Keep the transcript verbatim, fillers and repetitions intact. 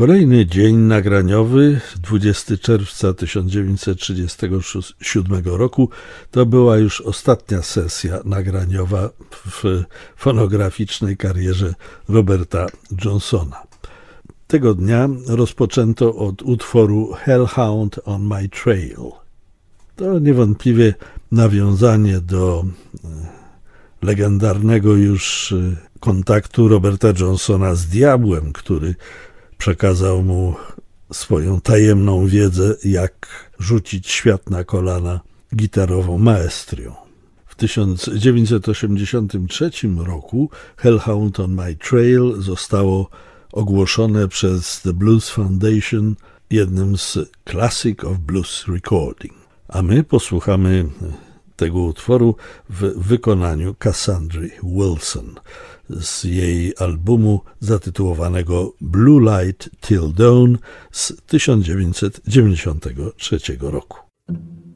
Kolejny dzień nagraniowy, dwudziestego czerwca tysiąc dziewięćset trzydziestego siódmego roku, to była już ostatnia sesja nagraniowa w fonograficznej karierze Roberta Johnsona. Tego dnia rozpoczęto od utworu Hellhound on My Trail. To niewątpliwie nawiązanie do legendarnego już kontaktu Roberta Johnsona z diabłem, który przekazał mu swoją tajemną wiedzę, jak rzucić świat na kolana gitarową maestrią. W tysiąc dziewięćset osiemdziesiątym trzecim roku Hellhound on My Trail zostało ogłoszone przez The Blues Foundation jednym z Classic of Blues Recording. A my posłuchamy tego utworu w wykonaniu Cassandry Wilson z jej albumu zatytułowanego Blue Light Till Dawn z tysiąc dziewięćset dziewięćdziesiątego trzeciego roku.